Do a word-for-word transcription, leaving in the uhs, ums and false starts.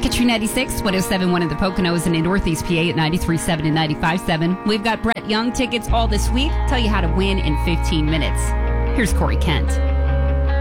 Back at True ninety-six, one oh seven point one in the Poconos and in Northeast P A at ninety-three point seven and ninety-five point seven. We've got Brett Young tickets all this week. Tell you how to win in fifteen minutes. Here's Corey Kent.